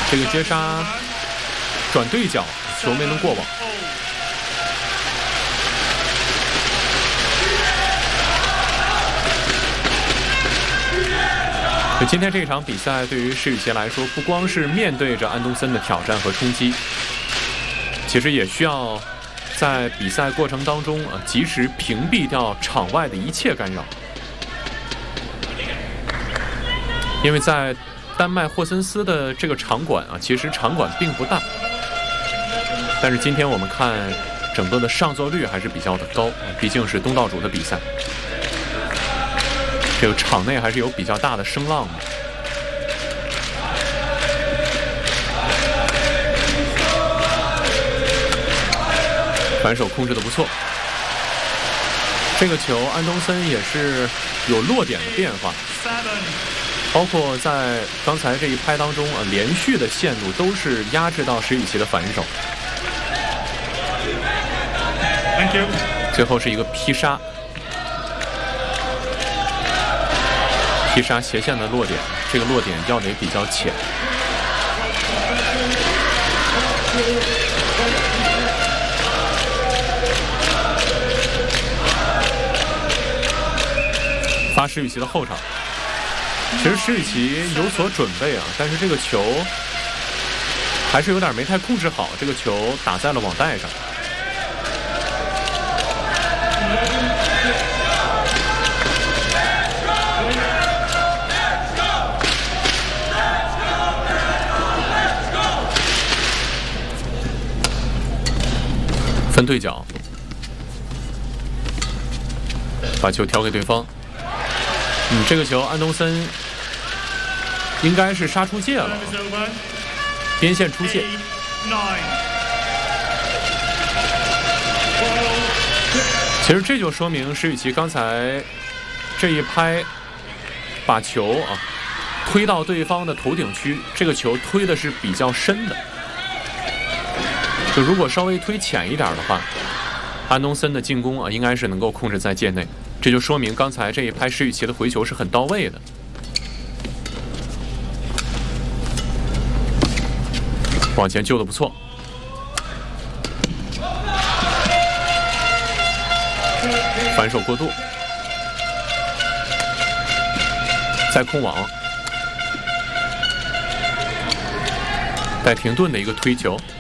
这个接杀转对角，球没能过网。今天这场比赛对于施雨杰来说，不光是面对着安东森的挑战和冲击，其实也需要在比赛过程当中及时屏蔽掉场外的一切干扰。因为在丹麦霍森斯的这个场馆其实场馆并不大，但是今天我们看整个的上座率还是比较的高，毕竟是东道主的比赛。这个场内还是有比较大的声浪的。反手控制的不错，这个球安东森也是有落点的变化，包括在刚才这一拍当中连续的线路都是压制到施雨琦的反手。最后是一个劈杀。劈杀斜线的落点，这个落点要得比较浅。发施雨琦的后场，其实施雨琦有所准备但是这个球还是有点没太控制好，这个球打在了网带上。分对角，把球调给对方。这个球安东森应该是杀出界了，边线出界。其实这就说明施雨琦刚才这一拍，把球推到对方的头顶区，这个球推的是比较深的。就如果稍微推浅一点的话，安东森的进攻应该是能够控制在界内，这就说明刚才这一拍施雨琦的回球是很到位的。往前救的不错，反手过度，再控网，带停顿的一个推球。